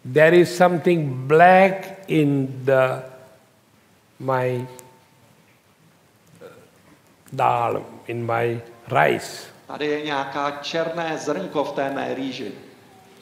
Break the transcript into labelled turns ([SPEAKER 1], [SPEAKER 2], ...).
[SPEAKER 1] there is something black in my dal, in my rice.
[SPEAKER 2] Tady je nějaká černé zrnko v té mé rýži.